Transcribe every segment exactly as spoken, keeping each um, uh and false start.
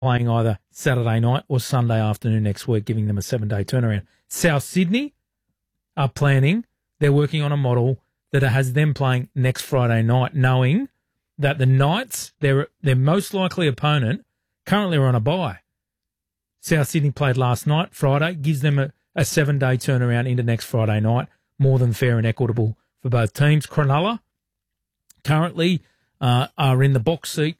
playing either Saturday night or Sunday afternoon next week, giving them a seven-day turnaround. South Sydney are planning, they're working on a model that has them playing next Friday night, knowing that the Knights, their their most likely opponent, currently are on a bye. South Sydney played last night, Friday, gives them a, a seven-day turnaround into next Friday night, more than fair and equitable for both teams. Cronulla currently uh, are in the box seat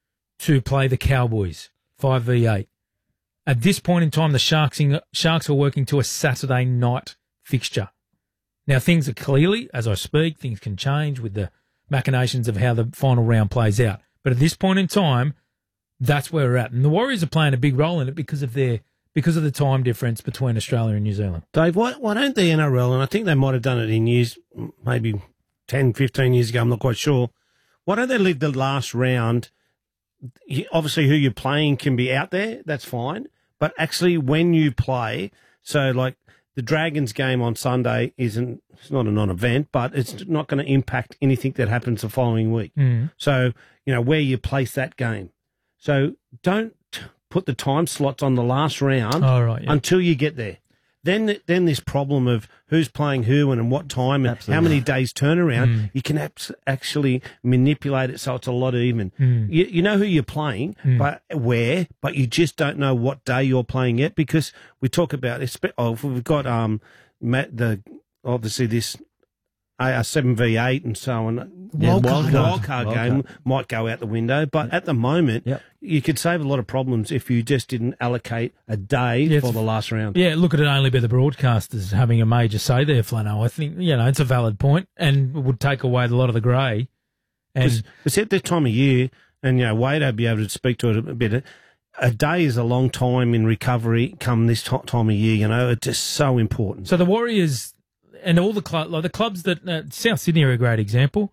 to play the Cowboys, five v eight. At this point in time, the Sharks, in, Sharks are working to a Saturday night fixture. Now, things are clearly, as I speak, things can change with the machinations of how the final round plays out. But at this point in time, that's where we're at. And the Warriors are playing a big role in it because of their because of the time difference between Australia and New Zealand. Dave, why, why don't the N R L, and I think they might have done it in years, maybe ten, fifteen years ago, I'm not quite sure, why don't they leave the last round, obviously who you're playing can be out there, that's fine, but actually when you play, so like the Dragons game on Sunday isn't, it's not a non-event, but it's not going to impact anything that happens the following week. Mm. So, you know, where you place that game. So don't put the time slots on the last round oh, right, yeah. until you get there. Then then this problem of who's playing who and at what time and Absolutely. how many days turnaround, Mm. you can abs- actually manipulate it so it's a lot even. Mm. You, you know who you're playing, Mm. but where, but you just don't know what day you're playing yet because we talk about, oh, we've got um the obviously this uh, seven v eight and so on. Yeah, wild, wild card, card. wild card Wild game card. might go out the window, but at the moment, Yep. you could save a lot of problems if you just didn't allocate a day Yeah, for it's- the last round. Yeah, look at it only be the broadcasters having a major say there, Flano. I think, you know, it's a valid point and would take away a lot of the grey. And It's at this time of year, and, you know, Wade would be able to speak to it a bit. A day is a long time in recovery come this t- time of year, you know. It's just so important. so the Warriors and all the clubs, like the clubs that, uh, South Sydney are a great example.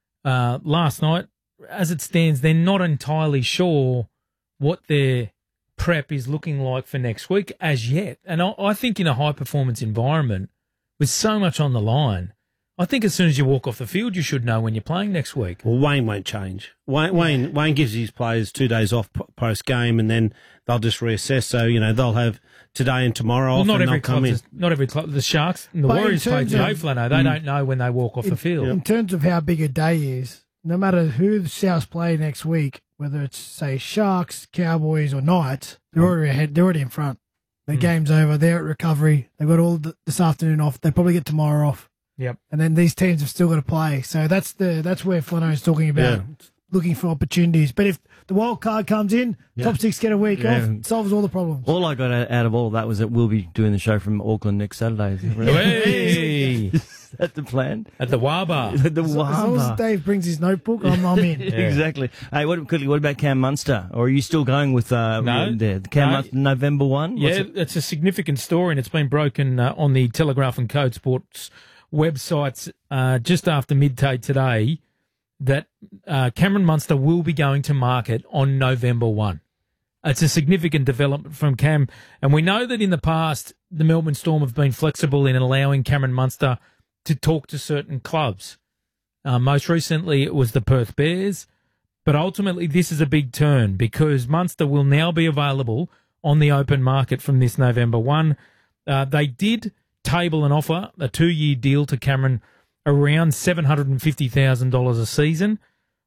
Uh, last night, as it stands, they're not entirely sure what their prep is looking like for next week as yet. And I, I think in a high-performance environment, with so much on the line, I think as soon as you walk off the field, you should know when you're playing next week. Well, Wayne won't change. Wayne Wayne, Wayne gives his players two days off p- post-game, and then they'll just reassess. So, you know, they'll have today and tomorrow Well, off, not and every they'll come club. in. Not every club. The Sharks and the But in Warriors play terms today, of- Flano. They don't know when they walk off the field. In terms of how big a day is, no matter who the Souths play next week, whether it's, say, Sharks, Cowboys, or Knights, they're already ahead. They're already in front. The Mm. game's over. They're at recovery. They've got all the, this afternoon off. They probably get tomorrow off. Yep. And then these teams have still got to play. So that's the that's where Flano is talking about Yeah. looking for opportunities. But if the wild card comes in, top six get a week Yeah. off, solves all the problems. All I got out of all of that was that we'll be doing the show from Auckland next Saturday. Is that right? Hey! Is that the plan? At the Waba. the As long as Wamba. Dave brings his notebook, I'm, I'm in. Exactly. Hey, what quickly? What about Cam Munster? Or are you still going with uh, No. the, the Cam No. Munster November one? What's Yeah, it? it's a significant story, and it's been broken uh, on the Telegraph and Code Sports websites uh, just after midday today that uh, Cameron Munster will be going to market on November first. It's a significant development from Cam, and we know that in the past the Melbourne Storm have been flexible in allowing Cameron Munster to talk to certain clubs. Uh, most recently, it was the Perth Bears, but ultimately this is a big turn because Munster will now be available on the open market from this November first. Uh, they did table an offer, a two-year deal to Cameron, around seven hundred fifty thousand dollars a season.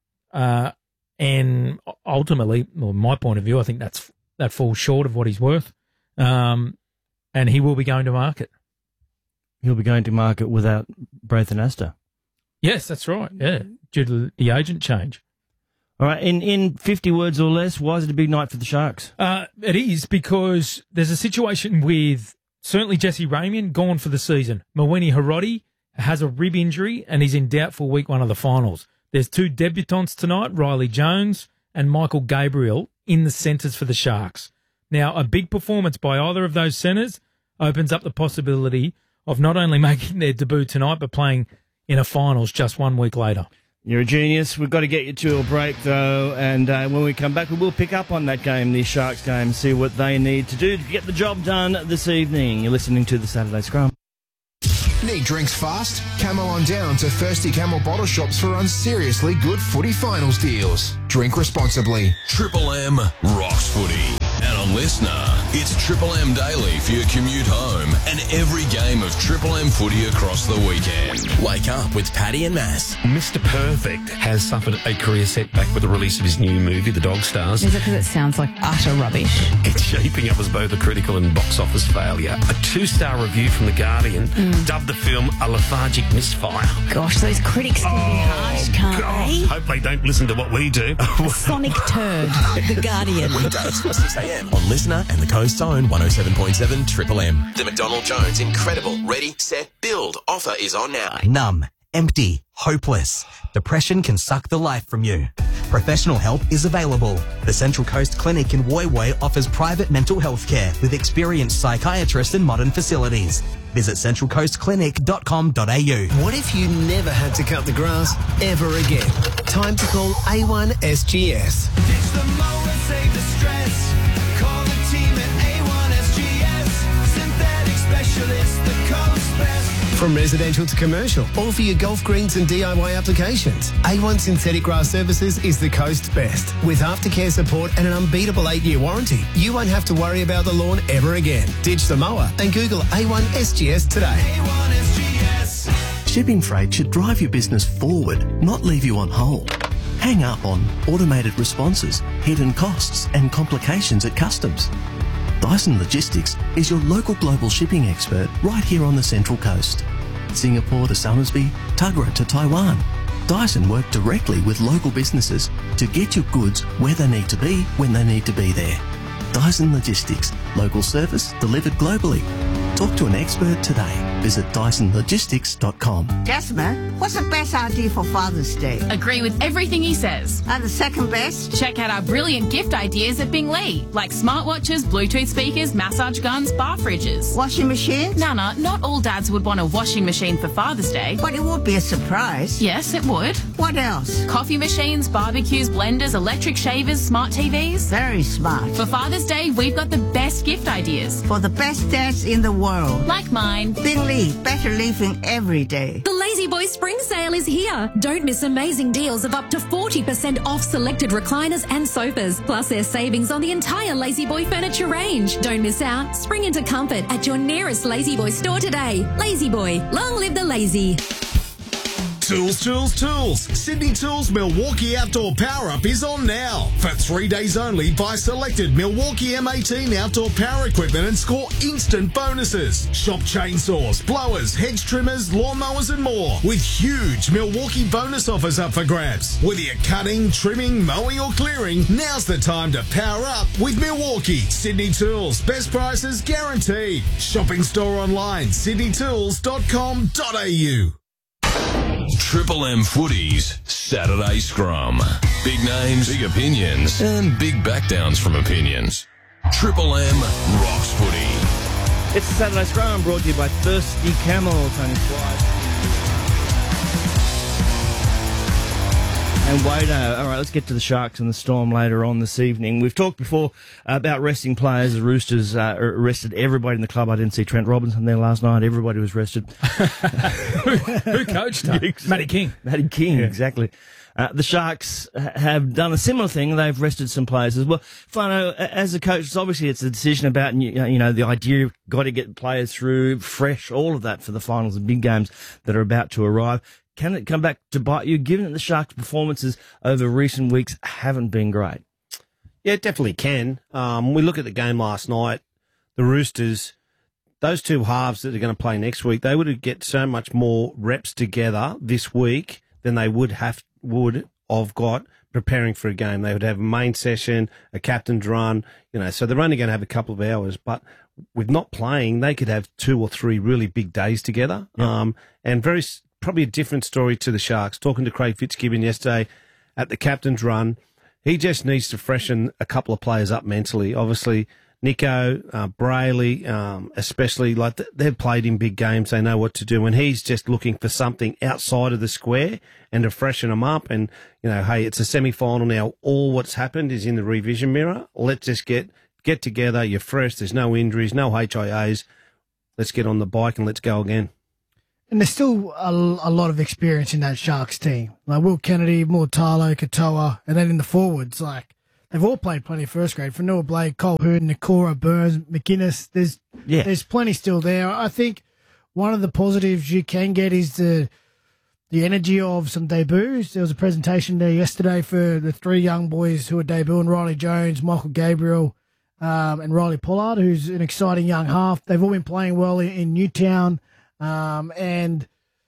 Uh, and ultimately, well, my point of view, I think that's that falls short of what he's worth. Um, and he will be going to market. He'll be going to market without Braithen Astor. Yes, that's right. Yeah, due to the agent change. All right, in, in fifty words or less, why is it a big night for the Sharks? Uh, it is because there's a situation with certainly Jesse Ramian gone for the season. Mawini Hiroti has a rib injury and is in doubt for week one of the finals. There's two debutants tonight, Riley Jones and Michael Gabriel, in the centres for the Sharks. Now, a big performance by either of those centres opens up the possibility of not only making their debut tonight, but playing in a finals just one week later. You're a genius. We've got to get you to a break, though, and uh, when we come back, we will pick up on that game, the Sharks game, see what they need to do to get the job done this evening. You're listening to the Saturday Scrum. Need drinks fast? Camel on down to Thirsty Camel bottle shops for unseriously good footy finals deals. Drink responsibly. Triple M rocks footy. And on Listener, it's Triple M Daily for your commute home and every game of Triple M footy across the weekend. Wake up with Paddy and Mass. Mister Perfect has suffered a career setback with the release of his new movie, The Dog Stars. Is it because it sounds like utter rubbish? It's shaping up as both a critical and box office failure. A two-star review from The Guardian mm. dubbed the film a lethargic misfire. Gosh, those critics can oh, be harsh, can't God. they? Hope they don't listen to what we do. Sonic turd. The Guardian. Weekdays from six a.m. on Listener and the Coast's own one oh seven point seven Triple M. The McDonald Jones Incredible Ready, Set, Build offer is on now. Numb, empty, hopeless. Depression can suck the life from you. Professional help is available. The Central Coast Clinic in Woy Woy offers private mental health care with experienced psychiatrists and modern facilities. Visit central coast clinic dot com dot a u. What if you never had to cut the grass ever again? Time to call A one S G S. Ditch the mower, save the stress. Call the team at A one S G S. Synthetic specialist, the coast best. From residential to commercial, all for your golf greens and D I Y applications. A one Synthetic Grass Services is the coast's best. With aftercare support and an unbeatable eight-year warranty, you won't have to worry about the lawn ever again. Ditch the mower and Google A one S G S today. A one S G S. Shipping freight should drive your business forward, not leave you on hold. Hang up on automated responses, hidden costs and complications at customs. Dyson Logistics is your local global shipping expert right here on the Central Coast. Singapore to Somersby, Tuggerah to Taiwan. Dyson work directly with local businesses to get your goods where they need to be when they need to be there. Dyson Logistics, local service delivered globally. Talk to an expert today. Visit dyson logistics dot com. Jasmine, what's the best idea for Father's Day? Agree with everything he says. And the second best? Check out our brilliant gift ideas at Bing Lee, like smartwatches, Bluetooth speakers, massage guns, bar fridges. Washing machines? Nana, not all dads would want a washing machine for Father's Day. But it would be a surprise. Yes, it would. What else? Coffee machines, barbecues, blenders, electric shavers, smart T Vs. Very smart. For Father's Day, we've got the best gift ideas. For the best dads in the world. Like mine. Bing Lee, better living every day. The Lazy Boy Spring Sale is here. Don't miss amazing deals of up to forty percent off selected recliners and sofas. Plus there's savings on the entire Lazy Boy furniture range. Don't miss out. Spring into comfort at your nearest Lazy Boy store today. Lazy Boy, long live the lazy. Tools, Tools, Tools. Sydney Tools Milwaukee Outdoor Power Up is on now. For three days only, buy selected Milwaukee M eighteen outdoor power equipment and score instant bonuses. Shop chainsaws, blowers, hedge trimmers, lawnmowers and more with huge Milwaukee bonus offers up for grabs. Whether you're cutting, trimming, mowing or clearing, now's the time to power up with Milwaukee. Sydney Tools. Best prices guaranteed. Shopping store online, sydney tools dot com dot a u. Triple M Footy's Saturday Scrum. Big names, big opinions, and big backdowns from opinions. Triple M rocks footy. It's the Saturday Scrum brought to you by Thirsty Camel, Tony Squires. And Wado. All right, let's get to the Sharks and the Storm later on this evening. We've talked before about resting players. The Roosters uh, arrested everybody in the club. I didn't see Trent Robinson there last night. Everybody was rested. who, who coached him? Exactly. Matty King. Matty King, yeah. exactly. Uh, the Sharks have done a similar thing. They've rested some players as well. Flano, as a coach, it's obviously it's a decision about, you know, the idea you've got to get players through fresh, all of that for the finals and big games that are about to arrive. Can it come back to bite you, given that the Sharks' performances over recent weeks haven't been great? Yeah, it definitely can. Um, we look at the game last night, the Roosters, those two halves that are going to play next week, they would get so much more reps together this week than they would have would have got preparing for a game. They would have a main session, a captain's run, you know, so they're only going to have a couple of hours, but with not playing, they could have two or three really big days together. Yeah. Um, and very, probably a different story to the Sharks. Talking to Craig Fitzgibbon yesterday at the captain's run, he just needs to freshen a couple of players up mentally. Obviously, Nico, uh, Brayley, um, especially, like th- they've played in big games. They know what to do. And he's just looking for something outside of the square and to freshen them up. And, you know, hey, it's a semi-final now. All what's happened is in the revision mirror. Let's just get, get together. You're fresh. There's no injuries, no H I As. Let's get on the bike and let's go again. And there's still a, a lot of experience in that Sharks team. Like Will Kennedy, Mortalo, Katoa, and then in the forwards, like, they've all played plenty of first grade. Fanua Blake, Cole Hurd, Nakora, Burns, McInnes. There's Yeah. there's plenty still there. I think one of the positives you can get is the the energy of some debuts. There was a presentation there yesterday for the three young boys who are debuting, Riley Jones, Michael Gabriel, um, and Riley Pollard, who's an exciting young half. They've all been playing well in, in Newtown. Um, and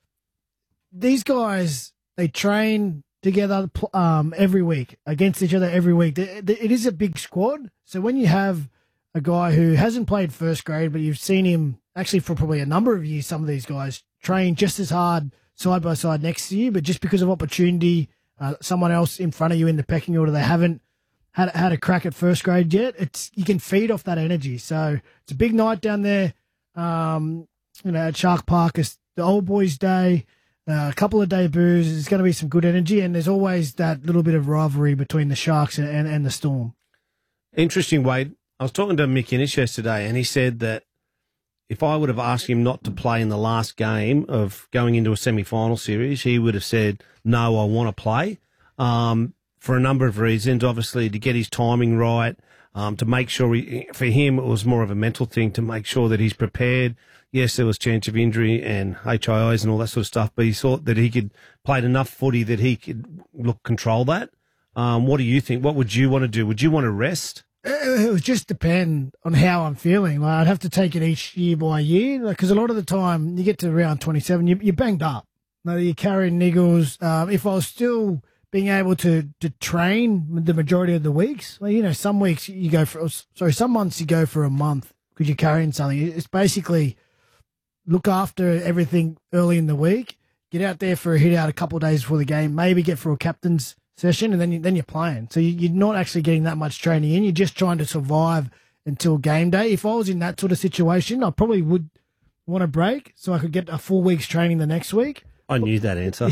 these guys, they train together um, every week, against each other every week. It is a big squad. So when you have a guy who hasn't played first grade, but you've seen him actually for probably a number of years, some of these guys train just as hard side by side next to you, but just because of opportunity, uh, someone else in front of you in the pecking order, they haven't had, had a crack at first grade yet. It's you can feed off that energy. So it's a big night down there, um, you know, at Shark Park. It's the old boys' day. Uh, a couple of debuts. There's going to be some good energy, and there's always that little bit of rivalry between the Sharks and, and, and the Storm. Interesting, Wade. I was talking to Mick Innes yesterday, and he said that if I would have asked him not to play in the last game of going into a semi-final series, he would have said, no, I want to play, um, for a number of reasons. Obviously, to get his timing right, um, to make sure he, for him it was more of a mental thing to make sure that he's prepared. Yes, there was chance of injury and H I Is and all that sort of stuff, but he thought that he could play enough footy that he could look control that. Um, what do you think? What would you want to do? Would you want to rest? It would just depend on how I'm feeling. Like, I'd have to take it each year by year, because like, a lot of the time you get to round twenty-seven, you, you're banged up. Like, you're carrying niggles. Um, if I was still being able to, to train the majority of the weeks, well, you know, some weeks you go for, sorry, some months you go for a month because you're carrying something. It's basically look after everything early in the week, get out there for a hit out a couple of days before the game, maybe get for a captain's session, and then you, then you're playing. So you, you're not actually getting that much training in. You're just trying to survive until game day. If I was in that sort of situation, I probably would want a break so I could get a full week's training the next week. I knew that answer.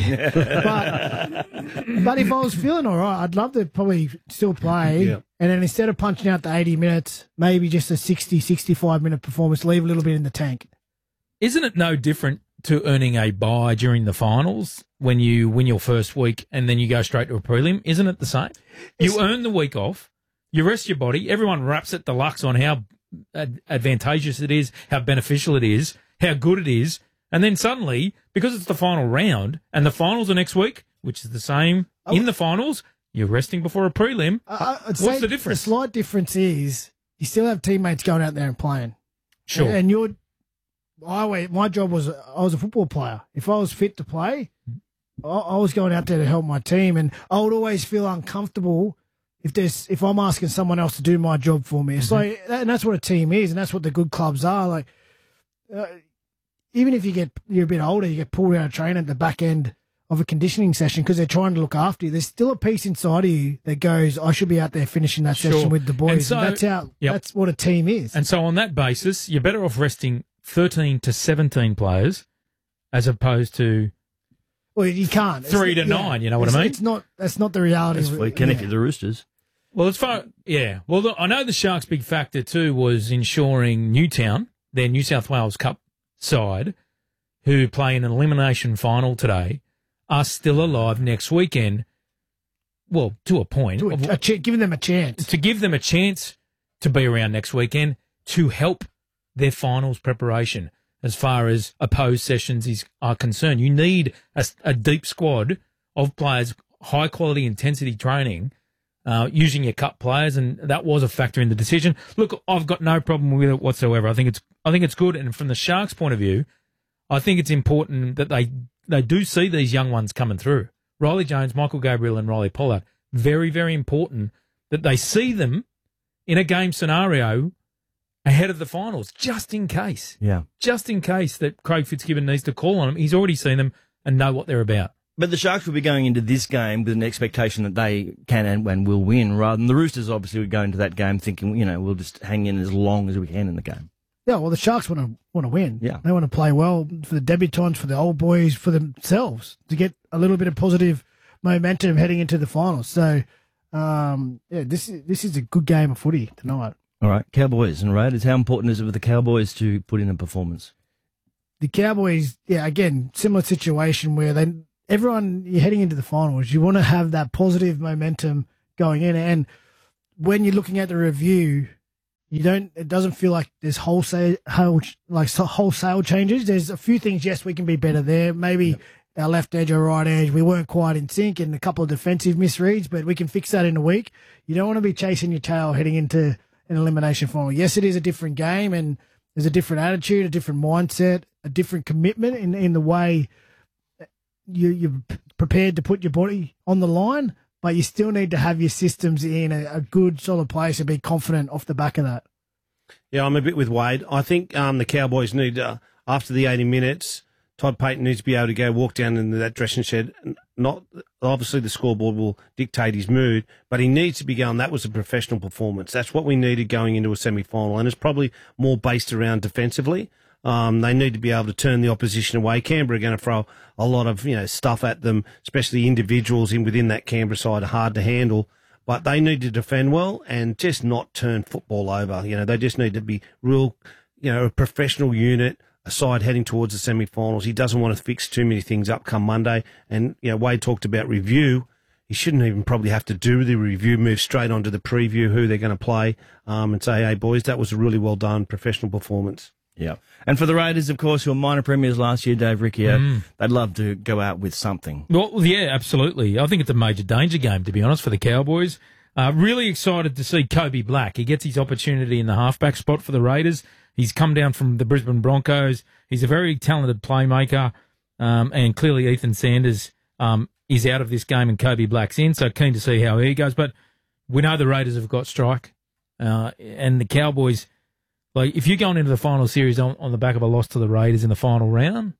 but, but if I was feeling all right, I'd love to probably still play. Yeah. And then instead of punching out the eighty minutes, maybe just a sixty, sixty-five minute performance, leave a little bit in the tank. Isn't it no different to earning a bye during the finals when you win your first week and then you go straight to a prelim? Isn't it the same? You earn the week off, you rest your body, everyone raps at deluxe on how ad- advantageous it is, how beneficial it is, how good it is, and then suddenly, because it's the final round and the finals are next week, which is the same Oh. in the finals, you're resting before a prelim. Uh, I'd What's say the difference? The slight difference is you still have teammates going out there and playing. Sure. And, and you're, I wait, my job was I was a football player. If I was fit to play, I, I was going out there to help my team, and I would always feel uncomfortable if there's if I'm asking someone else to do my job for me. It's Mm-hmm. like, and that's what a team is, and that's what the good clubs are. Like, uh, even if you get you're a bit older, you get pulled out of training at the back end of a conditioning session because they're trying to look after you. There's still a piece inside of you that goes, I should be out there finishing that Sure. session with the boys. And so- and that's how Yep. that's what a team is. And so on that basis, you're better off resting thirteen to seventeen players as opposed to Well, you can't. It's- three to yeah. nine, you know what I It's- mean? It's not. That's not the reality. This of it. weekend Yeah. if you're the Roosters. Well, as far yeah, well, the, I know the Sharks' big factor too was ensuring Newtown, their New South Wales Cup side, who play in an elimination final today, are still alive next weekend. Well, to a point, To a- a ch- giving them a chance to give them a chance to be around next weekend to help their finals preparation as far as opposed sessions is are concerned. You need a, a deep squad of players, high quality intensity training. Uh, using your cup players, and that was a factor in the decision. Look, I've got no problem with it whatsoever. I think it's, I think it's good, and from the Sharks' point of view, I think it's important that they they do see these young ones coming through. Riley Jones, Michael Gabriel, and Riley Pollard. Very, very important that they see them in a game scenario ahead of the finals, just in case. Yeah. Just in case that Craig Fitzgibbon needs to call on them. He's already seen them and know what they're about. But the Sharks will be going into this game with an expectation that they can and, and will win, rather than the Roosters obviously would go into that game thinking, you know, we'll just hang in as long as we can in the game. Yeah, well, the Sharks want to want to win. Yeah. They want to play well for the debutants, for the old boys, for themselves to get a little bit of positive momentum heading into the finals. So, um, yeah, this is this is a good game of footy tonight. All right, Cowboys and Raiders. How important is it for the Cowboys to put in a performance? the Cowboys, yeah, again, similar situation where they everyone you're heading into the finals, you want to have that positive momentum going in, and when you're looking at the review, you don't. It doesn't feel like there's wholesale, whole, like so- wholesale changes. There's a few things. Yes, we can be better there. Maybe yep. our left edge or right edge, we weren't quite in sync, and a couple of defensive misreads, but we can fix that in a week. You don't want to be chasing your tail heading into an elimination final. Yes, it is a different game, and there's a different attitude, a different mindset, a different commitment in in the way you you're prepared to put your body on the line. But you still need to have your systems in a, a good, solid place and be confident off the back of that. Yeah, I'm a bit with Wade. I think um, the Cowboys need, uh, after the eighty minutes, Todd Payton needs to be able to go walk down into that dressing shed. Not obviously the scoreboard will dictate his mood, but he needs to be going, that was a professional performance. That's what we needed going into a semi-final, and it's probably more based around defensively. Um, they need to be able to turn the opposition away. Canberra are going to throw a lot of, you know, stuff at them, especially individuals in within that Canberra side are hard to handle. But they need to defend well and just not turn football over. You know, they just need to be real, you know, a professional unit, a side heading towards the semi-finals. He doesn't want to fix too many things up come Monday. And, you know, Wade talked about review. He shouldn't even probably have to do the review, move straight on to the preview, who they're going to play, um, and say, hey, boys, that was a really well done professional performance. Yeah. And for the Raiders, of course, who were minor premiers last year, Dave Riccio, Mm. they'd love to go out with something. Well, yeah, absolutely. I think it's a major danger game, to be honest, for the Cowboys. Uh, really excited to see Kobe Black. He gets his opportunity in the halfback spot for the Raiders. He's come down from the Brisbane Broncos. He's a very talented playmaker, um, and clearly Ethan Sanders um, is out of this game and Kobe Black's in, so keen to see how he goes. But we know the Raiders have got strike, uh, and the Cowboys... Like, if you're going into the final series on, on the back of a loss to the Raiders in the final round,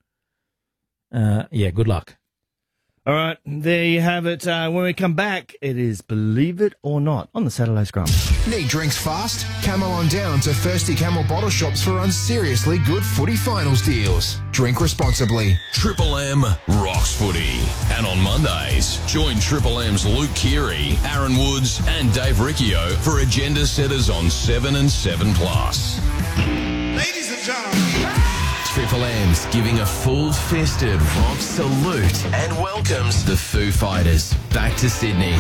uh, yeah, good luck. All right, there you have it. Uh, when we come back, it is Believe It or Not on the Saturday Scrum. Need drinks fast? Come on down to Thirsty Camel Bottle Shops for unseriously good footy finals deals. Drink responsibly. Triple M rocks footy. And on Mondays, join Triple M's Luke Keary, Aaron Woods and Dave Riccio for agenda setters on seven and seven plus. Ladies and gentlemen. Triple M's giving a full-fisted rock salute and welcomes the Foo Fighters back to Sydney.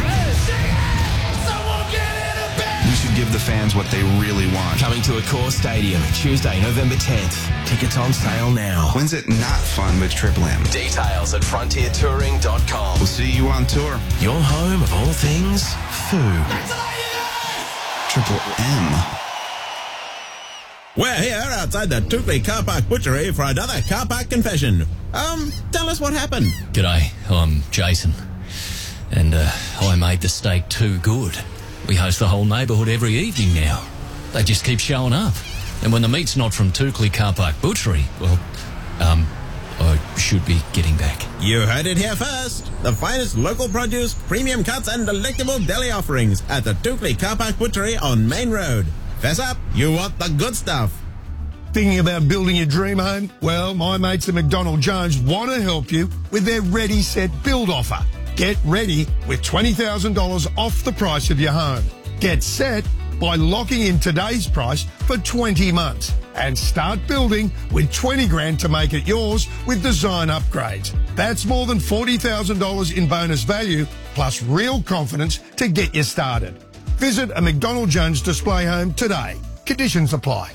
We should give the fans what they really want. Coming to Accor Stadium Tuesday, November tenth. Tickets on sale now. When's it not fun with Triple M? Details at frontier touring dot com. We'll see you on tour. Your home of all things Foo. Triple M. We're here outside the Tukley Car Park Butchery for another car park confession. Um, tell us what happened. G'day, I'm Jason, and uh, I made the steak too good. We host the whole neighbourhood every evening now. They just keep showing up. And when the meat's not from Tukley Car Park Butchery, well, um, I should be getting back. You heard it here first. The finest local produce, premium cuts and delectable deli offerings at the Tukley Car Park Butchery on Main Road. Fess up, you want the good stuff. Thinking about building your dream home? Well, my mates at McDonald Jones want to help you with their Ready, Set, Build offer. Get ready with twenty thousand dollars off the price of your home. Get set by locking in today's price for twenty months and start building with twenty grand to make it yours with design upgrades. That's more than forty thousand dollars in bonus value plus real confidence to get you started. Visit a McDonald Jones display home today. Conditions apply.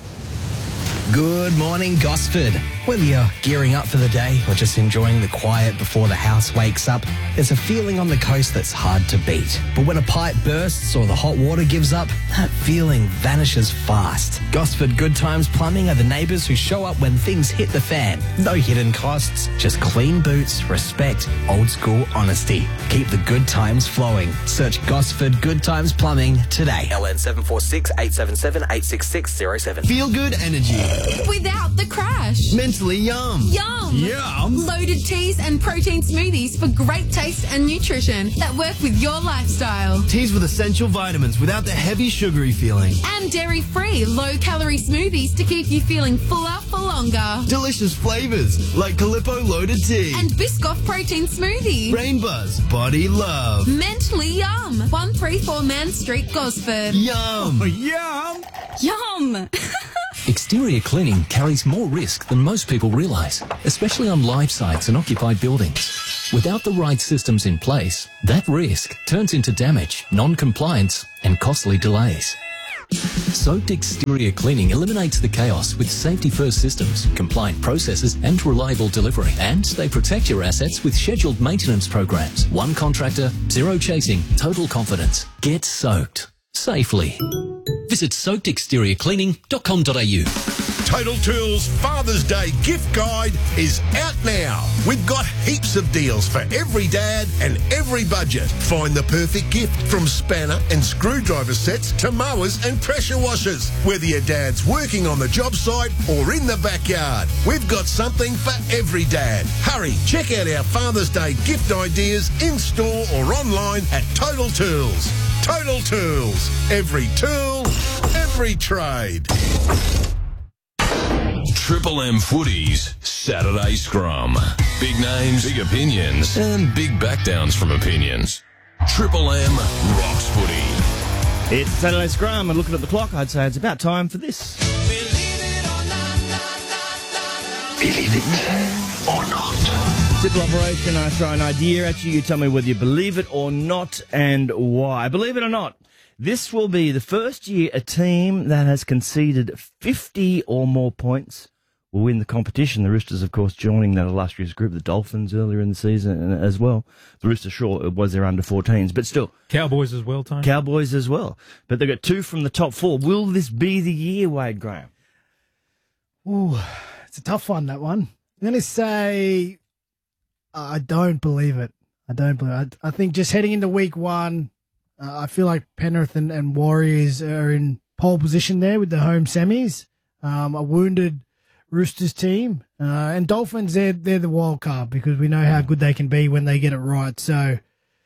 Good morning, Gosford. Whether you're gearing up for the day or just enjoying the quiet before the house wakes up, there's a feeling on the coast that's hard to beat. But when a pipe bursts or the hot water gives up, that feeling vanishes fast. Gosford Good Times Plumbing are the neighbours who show up when things hit the fan. No hidden costs, just clean boots, respect, old school honesty. Keep the good times flowing. Search Gosford Good Times Plumbing today. L N seven four six, eight seven seven, eight six six zero seven. Feel good energy. Without the crash. Mentally yum. Yum. Yum. Loaded teas and protein smoothies for great taste and nutrition that work with your lifestyle. Teas with essential vitamins without the heavy sugary feeling. And dairy-free, low-calorie smoothies to keep you feeling fuller for longer. Delicious flavours like Calippo Loaded Tea. And Biscoff Protein Smoothie. Rain Buzz Body Love. Mentally Yum. one thirty-four Man Street, Gosford. Yum. Yum. Yum. Exterior cleaning carries more risk than most people realise, especially on live sites and occupied buildings. Without the right systems in place, that risk turns into damage, non-compliance and costly delays. Soaked Exterior Cleaning eliminates the chaos with safety-first systems, compliant processes and reliable delivery. And they protect your assets with scheduled maintenance programs. One contractor, zero chasing, total confidence. Get soaked safely. Visit soaked exterior cleaning dot com dot a u. Total Tools Father's Day gift guide is out now. We've got heaps of deals for every dad and every budget. Find the perfect gift from spanner and screwdriver sets to mowers and pressure washers. Whether your dad's working on the job site or in the backyard, we've got something for every dad. Hurry, check out our Father's Day gift ideas in store or online at Total Tools. Total Tools. Every tool, every trade. Triple M Footy's Saturday Scrum. Big names, big opinions, and big backdowns from opinions. Triple M rocks footy. It's Saturday Scrum, and looking at the clock, I'd say it's about time for this. Believe it or not. Simple operation. I throw an idea at you. You tell me whether you believe it or not and why. Believe it or not, this will be the first year a team that has conceded fifty or more points will win the competition. The Roosters, of course, joining that illustrious group, the Dolphins earlier in the season as well. The Roosters, sure, it was their under fourteens, but still. Cowboys as well, Tony. Cowboys as well. But they've got two from the top four. Will this be the year, Wade Graham? Ooh, it's a tough one, that one. I'm going to say I don't believe it. I don't believe it. I, I think just heading into week one, uh, I feel like Penrith and, and Warriors are in pole position there with the home semis. Um, a wounded Roosters team. Uh, and Dolphins, they're, they're the wild card because we know how good they can be when they get it right. So,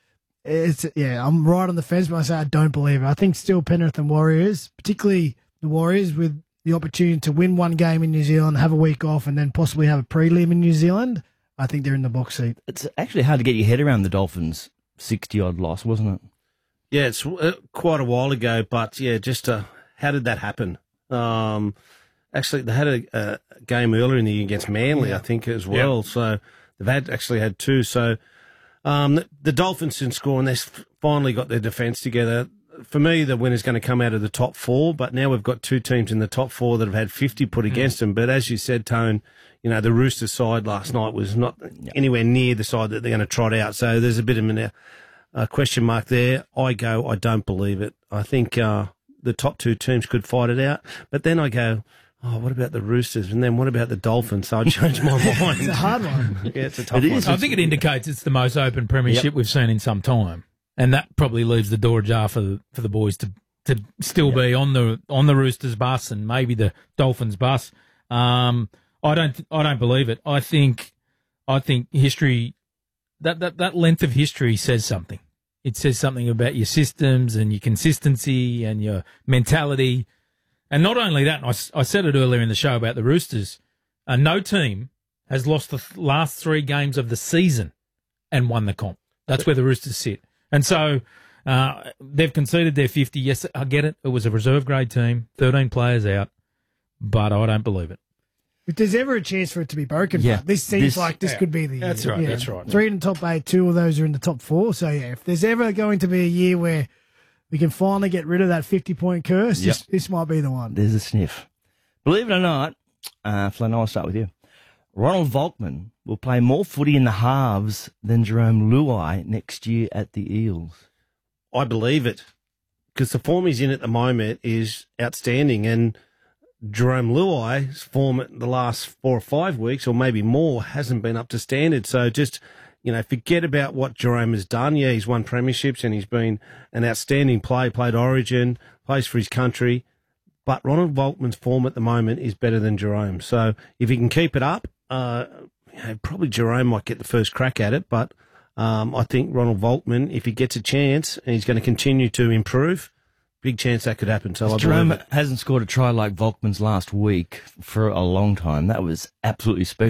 it's yeah, I'm right on the fence, but I say I don't believe it. I think still Penrith and Warriors, particularly the Warriors with the opportunity to win one game in New Zealand, have a week off, and then possibly have a prelim in New Zealand. I think they're in the box seat. It's actually hard to get your head around the Dolphins' sixty-odd loss, wasn't it? Yeah, it's uh, quite a while ago, but yeah, just uh, how did that happen? Um, actually, they had a, a game earlier in the year against Manly, yeah. I think, as well. Yep. So they've had actually had two. So um, the, the Dolphins didn't score, and they've finally got their defence together. For me, the winner's going to come out of the top four, but now we've got two teams in the top four that have had fifty put against mm. them. But as you said, Tone, you know, the Roosters side last night was not yep. anywhere near the side that they're going to trot out. So there's a bit of a uh, question mark there. I go, I don't believe it. I think uh, the top two teams could fight it out. But then I go, oh, what about the Roosters? And then what about the Dolphins? So I changed my mind. It's a hard one. Yeah, it's a tough it one. Is. I think it indicates it's the most open premiership yep. we've seen in some time. And that probably leaves the door ajar for the, for the boys to to still yep. be on the on the Roosters bus and maybe the Dolphins bus. Um, I don't I don't believe it. I think I think history that, that that length of history says something. It says something about your systems and your consistency and your mentality. And not only that, I, I said it earlier in the show about the Roosters. Uh, no team has lost the th- last three games of the season and won the comp. That's where the Roosters sit. And so uh, they've conceded their fifty. Yes, I get it. It was a reserve grade team, thirteen players out, but I don't believe it. If there's ever a chance for it to be broken, yeah. this seems this, like this yeah. could be the year. That's right, yeah. that's right. Three in the top eight, two of those are in the top four. So, yeah, if there's ever going to be a year where we can finally get rid of that fifty-point curse, Yep. this, this might be the one. There's a sniff. Believe it or not, uh, Flynn, I'll start with you. Ronald Volkman will play more footy in the halves than Jerome Luai next year at the Eels. I believe it because the form he's in at the moment is outstanding, and Jerome Luai's form at the last four or five weeks, or maybe more, hasn't been up to standard. So just, you know, forget about what Jerome has done. Yeah, he's won premierships and he's been an outstanding player, played Origin, plays for his country. But Ronald Volkman's form at the moment is better than Jerome. So if he can keep it up, uh, you know, probably Jerome might get the first crack at it. But um, I think Ronald Volkman, if he gets a chance and he's going to continue to improve, big chance that could happen. So I Jerome believe it. hasn't scored a try like Volkman's last week for a long time. That was absolutely special. Mm.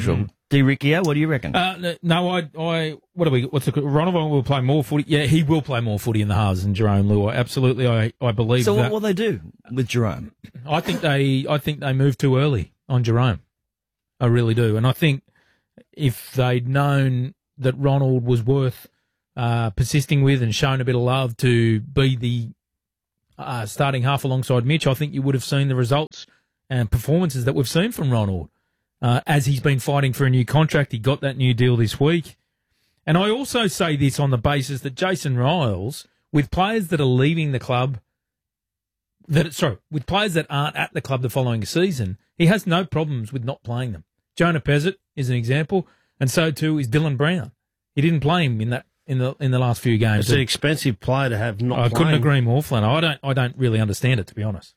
D. Riccio, what do you reckon? Uh, no, I, I, what do we, what's the, Ronovan will play more footy. Yeah, he will play more footy in the halves than Jerome Luai. Absolutely, I, I believe so that. what will they do with Jerome? I think they, I think they moved too early on Jerome. I really do. And I think if they'd known that Ronald was worth uh, persisting with and shown a bit of love to be the uh, starting half alongside Mitch, I think you would have seen the results and performances that we've seen from Ronald. Uh, as he's been fighting for a new contract, he got that new deal this week. And I also say this on the basis that Jason Riles, with players that are leaving the club, that sorry, with players that aren't at the club the following season, he has no problems with not playing them. Jonah Pezzett is an example, and so too is Dylan Brown. He didn't play him in that in the in the last few games. It's an expensive player to have not. I playing. couldn't agree more, Flan. I don't I don't really understand it, to be honest.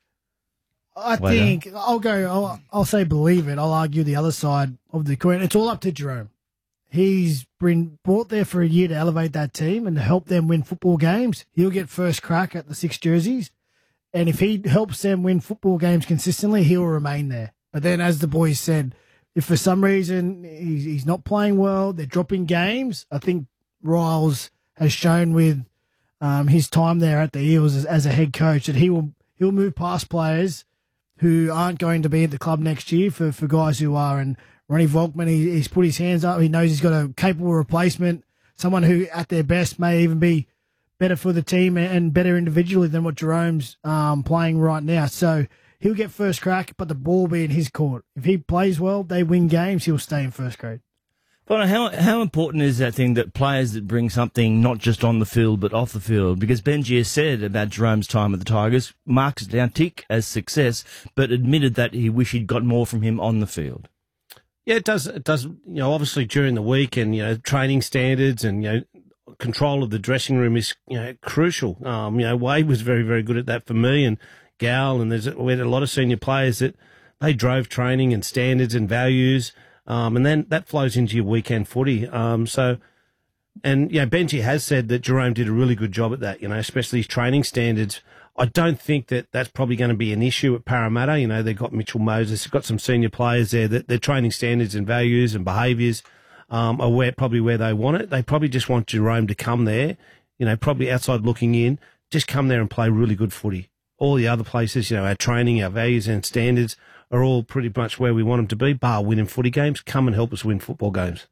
I think I'll go. I'll, I'll say believe it. I'll argue the other side of the coin. It's all up to Jerome. He's been brought there for a year to elevate that team and to help them win football games. He'll get first crack at the six jerseys, and if he helps them win football games consistently, he'll remain there. But then, as the boys said, if for some reason he's, he's not playing well, they're dropping games. I think Riles has shown with um, his time there at the Eels as, as a head coach that he will he'll move past players who aren't going to be at the club next year for, for guys who are. And Ronnie Volkman, he, he's put his hands up. He knows he's got a capable replacement, someone who at their best may even be better for the team and better individually than what Jerome's um, playing right now. So he'll get first crack, but the ball will be in his court. If he plays well, they win games, he'll stay in first grade. But how how important is that thing that players that bring something not just on the field but off the field? Because Benji has said about Jerome's time at the Tigers, marks it down tick as success, but admitted that he wished he'd got more from him on the field. Yeah, it does. It does. You know, obviously during the week and you know training standards and you know control of the dressing room is you know crucial. Um, you know, Wade was very very good at that for me, and Gal, and there's we had a lot of senior players that they drove training and standards and values. Um, and then that flows into your weekend footy. Um, so, and, you know, Benji has said that Jerome did a really good job at that, you know, especially his training standards. I don't think that that's probably going to be an issue at Parramatta. You know, they've got Mitchell Moses, they've got some senior players there that their training standards and values and behaviours um, are where, probably where they want it. They probably just want Jerome to come there, you know, probably outside looking in, just come there and play really good footy. All the other places, you know, our training, our values and standards are all pretty much where we want them to be, bar winning footy games. Come and help us win football games.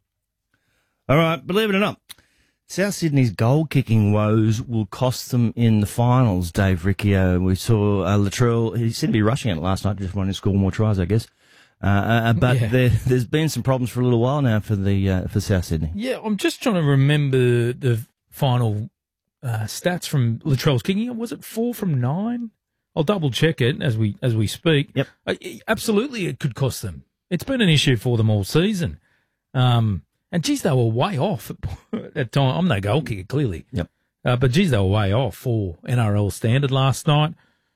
All right, believe it or not, South Sydney's goal-kicking woes will cost them in the finals, Dave Riccio. We saw uh, Latrell, he seemed to be rushing it last night, just wanting to score more tries, I guess. Uh, uh, but Yeah. there, there's been some problems for a little while now for the uh, for South Sydney. Yeah, I'm just trying to remember the final uh, stats from Latrell's kicking. Was it four from nine? I'll double check it as we as we speak. Yep, uh, absolutely, it could cost them. It's been an issue for them all season. Um, and geez, they were way off at, at time. I'm no goal kicker, clearly. Yep. Uh, but geez, they were way off for N R L standard last night.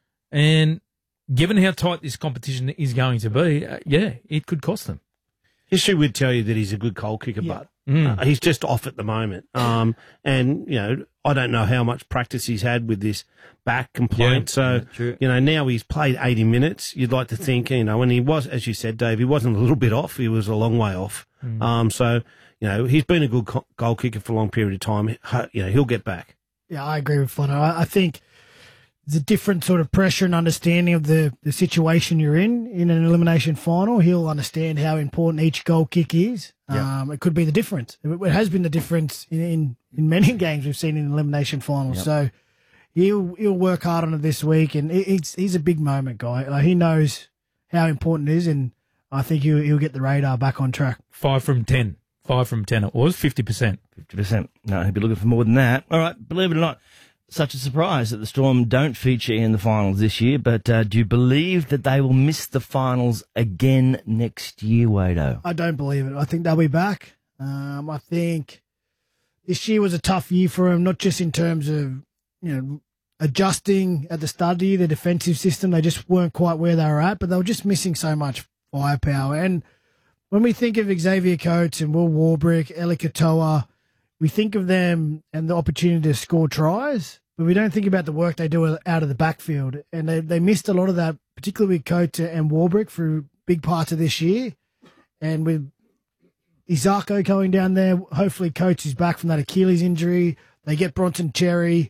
And given how tight this competition is going to be, uh, yeah, it could cost them. History would tell you that he's a good goal kicker, Yeah. but Mm. uh, he's just off at the moment. Um, and, you know, I don't know how much practice he's had with this back complaint. Yeah, so, yeah, true. you know, now he's played eighty minutes. You'd like to think, you know, when he was, as you said, Dave, he wasn't a little bit off. He was a long way off. Mm. Um, so, you know, he's been a good co- goal kicker for a long period of time. Ha- You know, he'll get back. Yeah, I agree with Flano. I, I think there's a different sort of pressure and understanding of the, the situation you're in in an elimination final. He'll understand how important each goal kick is. Yeah. Um, it could be the difference. It, it has been the difference in, in, in many games we've seen in elimination finals. Yep. So he'll he'll work hard on it this week, and it, it's he's a big moment guy. Like, he knows how important it is, and I think he'll he'll get the radar back on track. Five from ten. Five from ten it was, fifty percent. fifty percent. No, he'll be looking for more than that. All right, believe it or not, such a surprise that the Storm don't feature in the finals this year, but uh, do you believe that they will miss the finals again next year, Wado? I don't believe it. I think they'll be back. Um, I think this year was a tough year for them, not just in terms of, you know, adjusting at the start of the year, the defensive system. They just weren't quite where they were at, but they were just missing so much firepower. And when we think of Xavier Coates and Will Warbrick, Eli Katoa, we think of them and the opportunity to score tries, but we don't think about the work they do out of the backfield. And they, they missed a lot of that, particularly with Coates and Warbrick through big parts of this year. And with Isako going down there. Hopefully, coach is back from that Achilles injury. They get Bronson Cherry.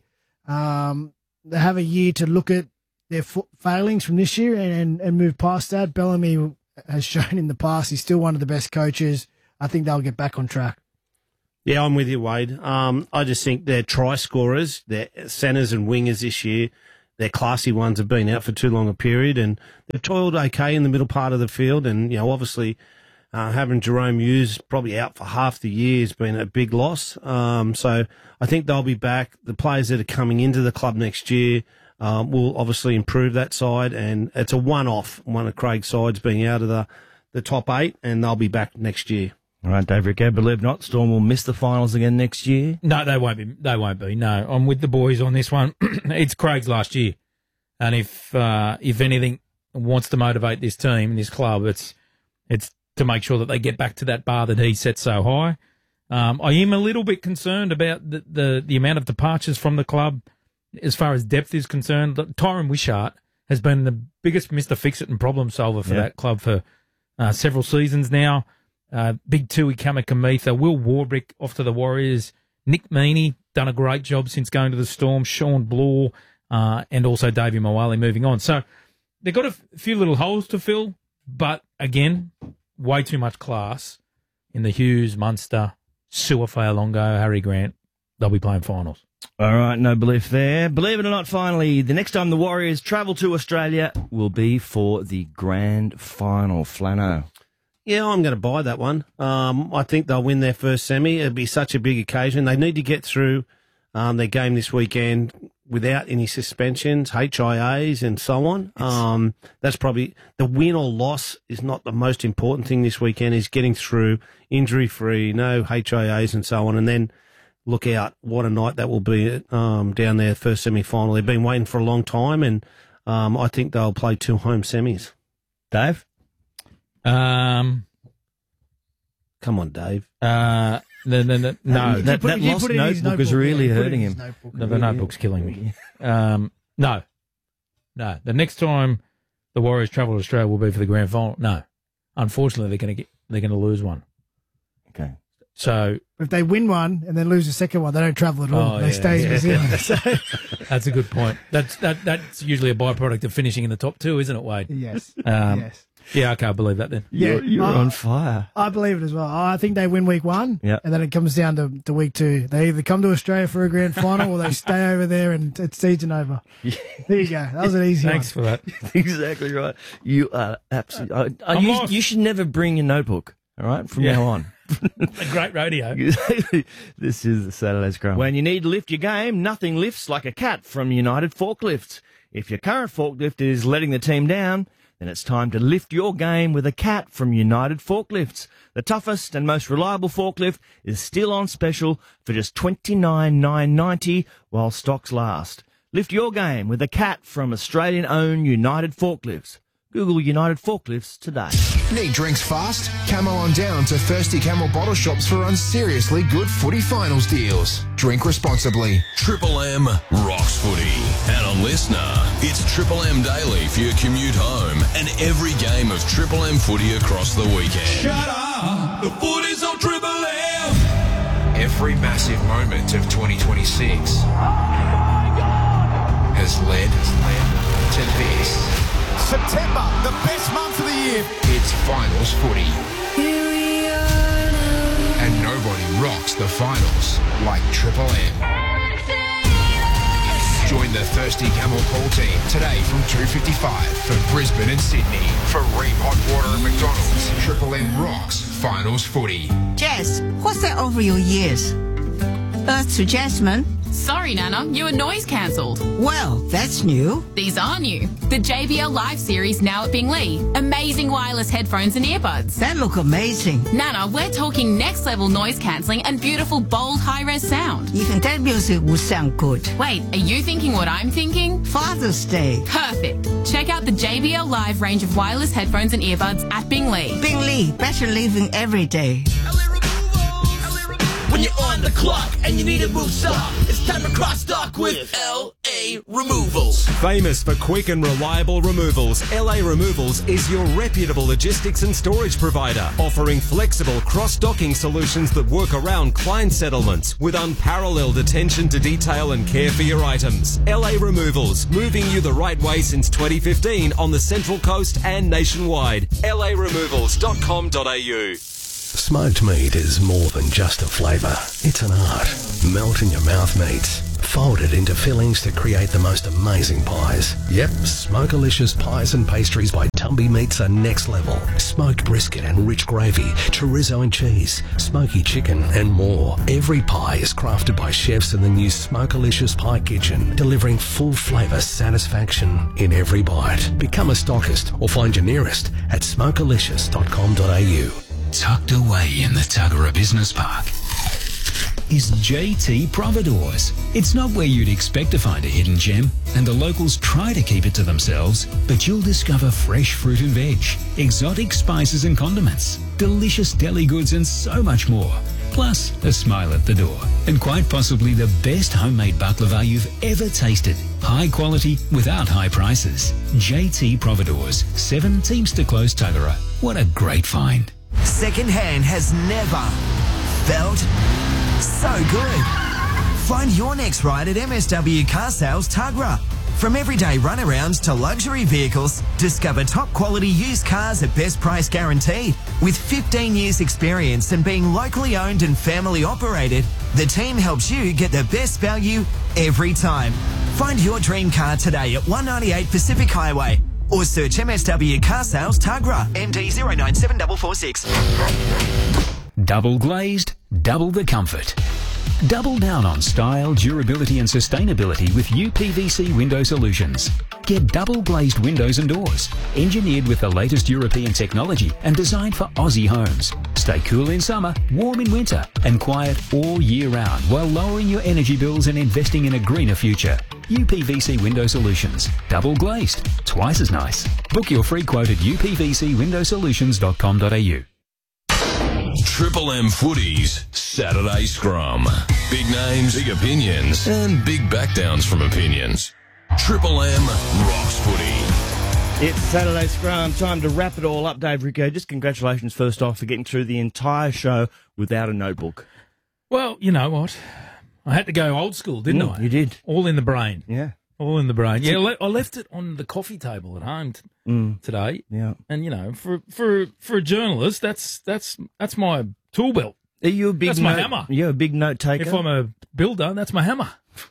Um, they have a year to look at their fa- failings from this year and, and, and move past that. Bellamy has shown in the past he's still one of the best coaches. I think they'll get back on track. Yeah, I'm with you, Wade. Um, I just think their try scorers, their centres and wingers this year, their classy ones have been out for too long a period, and they've toiled okay in the middle part of the field. And, you know, obviously uh, having Jerome Hughes probably out for half the year has been a big loss. Um, so I think they'll be back. The players that are coming into the club next year um, will obviously improve that side, and it's a one-off, one of Craig's sides being out of the, the top eight, and they'll be back next year. All right, Dave Rico, believe not, Storm will miss the finals again next year. No, they won't be. They won't be. No, I'm with the boys on this one. It's Craig's last year, and if uh, if anything wants to motivate this team, this club, it's it's to make sure that they get back to that bar that he set so high. Um, I am a little bit concerned about the, the the amount of departures from the club as far as depth is concerned. Tyron Wishart has been the biggest Mister Fix-It and problem solver for Yeah. that club for uh, several seasons now. Uh, Big Tui Kamikamitha, Will Warbrick off to the Warriors, Nick Meaney done a great job since going to the Storm, Sean Bloor, uh, and also Davey Moale moving on. So they've got a f- few little holes to fill, but again, way too much class in the Hughes, Munster, Suafea-Longo, Harry Grant. They'll be playing finals. All right, no belief there. Believe it or not, finally, the next time the Warriors travel to Australia will be for the grand final. Flano. Yeah, I'm going to buy that one. Um, I think they'll win their first semi. It'll be such a big occasion. They need to get through um, their game this weekend without any suspensions, H I As, and so on. Um, that's probably the win or loss is not the most important thing this weekend. Is getting through injury free, no H I As, and so on, and then look out what a night that will be um, down there first semi final. They've been waiting for a long time, and um, I think they'll play two home semis. Dave. Um, Come on, Dave. Uh, no, no, no, no. That, that lost notebook is really hurting him. No, the notebook's killing me. Um, no, no. The next time the Warriors travel to Australia will be for the grand final. No, unfortunately, they're going to get they're going to lose one. Okay. So If they win one and then lose the second one, they don't travel at all. Oh, they yeah, stay in yeah. New Zealand. So, that's a good point. That's that that's usually a byproduct of finishing in the top two, isn't it, Wade? yes. Um, yes. Yeah, I can't believe that then. Yeah, You're, you're I- on fire. I believe it as well. I think they win week one, Yeah. and then it comes down to, to week two. They either come to Australia for a grand final or they stay over there and it's season over. There you go. That was an easy Thanks one. for that. Exactly right. You are absolutely. I, I, I'm you, lost. you should never bring your notebook. All right, from Yeah. now on. A great radio. This is the Saturday Scrum. When you need to lift your game, nothing lifts like a cat from United Forklifts. If your current forklift is letting the team down, then it's time to lift your game with a cat from United Forklifts. The toughest and most reliable forklift is still on special for just twenty-nine thousand nine hundred ninety dollars while stocks last. Lift your game with a cat from Australian-owned United Forklifts. Google United Forklifts today. Need drinks fast? Come on down to Thirsty Camel Bottle Shops for unseriously good footy finals deals. Drink responsibly. Triple M rocks footy. And a listener, it's Triple M Daily for your commute home and every game of Triple M footy across the weekend. Shut up! The footy's on Triple M! Every massive moment of twenty twenty-six has led to this. September, the best month of the year. It's finals footy. And nobody rocks the finals like Triple M. Join the Thirsty Camel Call team today from two fifty-five for Brisbane and Sydney. For Ream Hot Water and McDonald's, Triple M rocks finals footy. Jess, what's that over your ears? Earth to Jasmine? Sorry, Nana, you were noise cancelled. Well, that's new. These are new. The J B L Live series now at Bingley. Amazing wireless headphones and earbuds. That look amazing. Nana, we're talking next level noise cancelling and beautiful, bold, high-res sound. Even that music would sound good. Wait, are you thinking what I'm thinking? Father's Day. Perfect. Check out the J B L Live range of wireless headphones and earbuds at Bingley. Bingley, better living every day. When you're on the clock and you need to move stop, it's time to cross stock with L A Removals. Famous for quick and reliable removals, L A Removals is your reputable logistics and storage provider, offering flexible cross-docking solutions that work around client settlements with unparalleled attention to detail and care for your items. L A Removals, moving you the right way since twenty fifteen on the Central Coast and nationwide. L A removals dot com dot a u. Smoked meat is more than just a flavour. It's an art. Melt in your mouth meats. Folded into fillings to create the most amazing pies. Yep, Smokelicious Pies and Pastries by Tumby Meats are next level. Smoked brisket and rich gravy, chorizo and cheese, smoky chicken and more. Every pie is crafted by chefs in the new Smokelicious Pie Kitchen, delivering full flavour satisfaction in every bite. Become a stockist or find your nearest at smokelicious dot com dot a u. Tucked away in the Tuggerah Business Park is J T Providores. It's not where you'd expect to find a hidden gem, and the locals try to keep it to themselves, but you'll discover fresh fruit and veg, exotic spices and condiments, delicious deli goods and so much more. Plus, a smile at the door. And quite possibly the best homemade baklava you've ever tasted. High quality without high prices. J T Providores, seven Teamster Close, Tuggerah. What a great find. Second hand has never felt so good. Find your next ride at M S W Car Sales Tuggerah. From everyday runarounds to luxury vehicles, discover top quality used cars at best price guaranteed. With fifteen years experience and being locally owned and family operated, the team helps you get the best value every time. Find your dream car today at one ninety-eight Pacific Highway or search M S W Car Sales Tuggerah, M D zero nine seven four four six. Double glazed, double the comfort. Double down on style, durability and sustainability with U P V C Window Solutions. Get double glazed windows and doors, engineered with the latest European technology and designed for Aussie homes. Stay cool in summer, warm in winter and quiet all year round while lowering your energy bills and investing in a greener future. U P V C Window Solutions. Double glazed, twice as nice. Book your free quote at u p v c window solutions dot com dot a u. Triple M Footies Saturday Scrum. Big names, big opinions, and big backdowns from opinions. Triple M rocks footy. It's Saturday Scrum. Time to wrap it all up, Dave Rico. Just congratulations first off for getting through the entire show without a notebook. Well, you know what? I had to go old school, didn't Mm, I? you did. All in the brain. Yeah. All in the brain. Yeah, le- I left it on the coffee table at home t- Mm. today. Yeah. And you know, for for for a journalist, that's that's that's my tool belt. Are you a big That's my note, hammer. You're a big note taker. If I'm a builder, that's my hammer.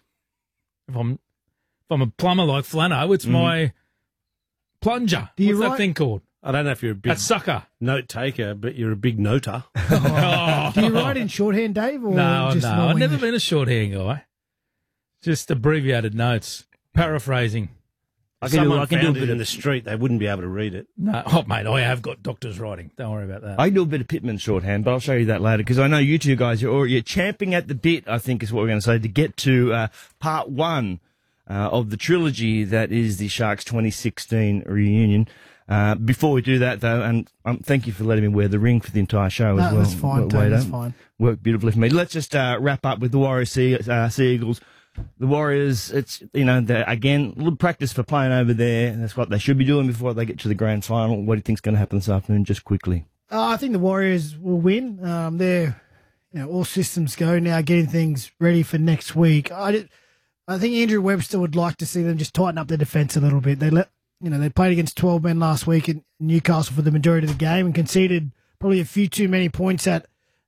If I'm if I'm a plumber like Flano, it's Mm. my plunger. Do you What's that write- thing called? I don't know if you're a big That sucker. note taker, but you're a big noter. Do you write in shorthand, Dave? Or No, just no. normal I've never English? been a shorthand guy. Just abbreviated notes. Paraphrasing. If I can do- someone I can do a found bit it in of- the street, they wouldn't be able to read it. No, oh, mate, I have got doctor's writing. Don't worry about that. I do a bit of Pittman shorthand, but I'll show you that later because I know you two guys are already, you're champing at the bit, I think is what we're going to say, to get to uh, part one uh, of the trilogy that is the Sharks twenty sixteen reunion. Uh, before we do that, though, and um, thank you for letting me wear the ring for the entire show No, as well. that's fine, Wait, Tony, that's don't. fine. Worked beautifully for me. Let's just uh, wrap up with the Warriors Sea, uh, Sea Eagles. The Warriors, it's, you know, they're, again, a little practice for playing over there. That's what they should be doing before they get to the grand final. What do you think's going to happen this afternoon, just quickly? Uh, I think the Warriors will win. Um, they're, you know, all systems go now, getting things ready for next week. I, did, I think Andrew Webster would like to see them just tighten up their defence a little bit. They let, you know, they played against twelve men last week in Newcastle for the majority of the game and conceded probably a few too many points that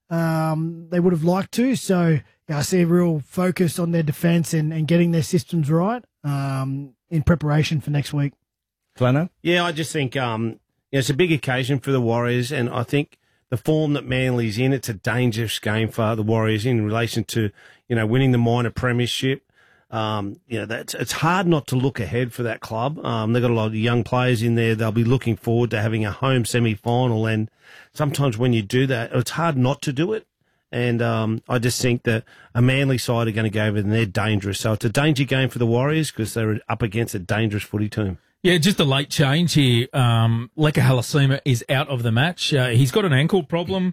um, they would have liked to. So yeah, I see a real focus on their defence and, and getting their systems right um, in preparation for next week. Flano? Yeah, I just think um, you know, it's a big occasion for the Warriors, and I think the form that Manly's in, it's a dangerous game for the Warriors in relation to, you know, winning the minor premiership. Um, you know, that's, it's hard not to look ahead for that club. Um, they've got a lot of young players in there. They'll be looking forward to having a home semi-final, and sometimes when you do that, it's hard not to do it. And um, I just think that a Manly side are going to go over and they're dangerous. So it's a danger game for the Warriors because they're up against a dangerous footy team. Yeah, just a late change here. Um, Leka Halasima is out of the match. Uh, he's got an ankle problem.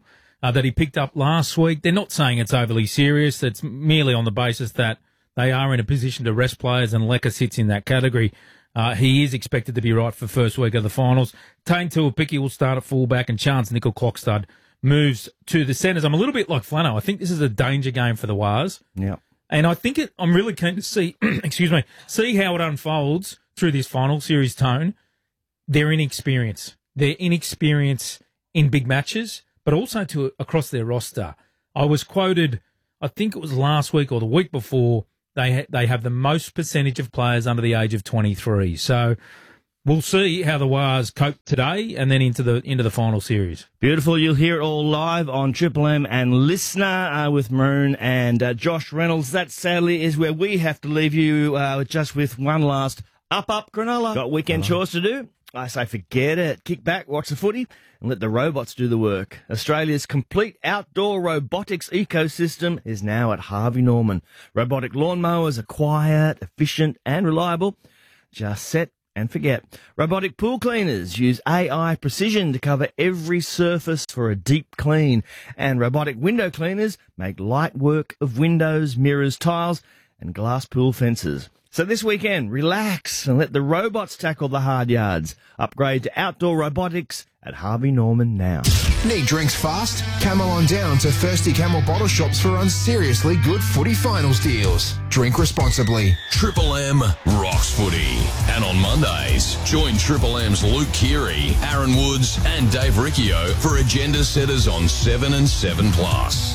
uh, that he picked up last week. They're not saying it's overly serious. It's merely on the basis that they are in a position to rest players, and Lecker sits in that category. Uh, he is expected to be right for first week of the finals. Tane Tuapiki will start at fullback, and Chance Nickel-Klokstad moves to the centres. I'm a little bit like Flano. I think this is a danger game for the Wars. Yeah. And I think it, I'm really keen to see, excuse me, see how it unfolds through this final series, Tone. Their inexperience. Their inexperience in big matches, but also to across their roster. I was quoted, I think it was last week or the week before, they ha- they have the most percentage of players under the age of twenty-three. So we'll see how the Wars cope today and then into the into the final series. Beautiful. You'll hear it all live on Triple M and Listener uh, with Maroon and uh, Josh Reynolds. That sadly is where we have to leave you uh, just with one last up, up, granola. Got weekend chores to do? I say forget it. Kick back, watch the footy, and let the robots do the work. Australia's complete outdoor robotics ecosystem is now at Harvey Norman. Robotic lawnmowers are quiet, efficient, and reliable. Just set and forget. Robotic pool cleaners use A I precision to cover every surface for a deep clean. And robotic window cleaners make light work of windows, mirrors, tiles, and glass pool fences. So this weekend, relax and let the robots tackle the hard yards. Upgrade to outdoor robotics at Harvey Norman now. Need drinks fast? Camel on down to Thirsty Camel bottle shops for unseriously good footy finals deals. Drink responsibly. Triple M rocks footy. And on Mondays, join Triple M's Luke Keary, Aaron Woods and Dave Riccio for agenda setters on seven and seven plus.